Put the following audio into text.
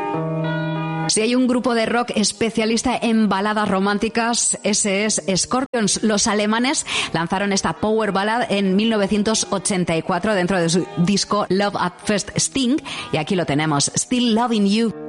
Si hay un grupo de rock especialista en baladas románticas, ese es Scorpions. Los alemanes lanzaron esta power ballad en 1984 dentro de su disco Love at First Sting, y aquí lo tenemos, Still Loving You.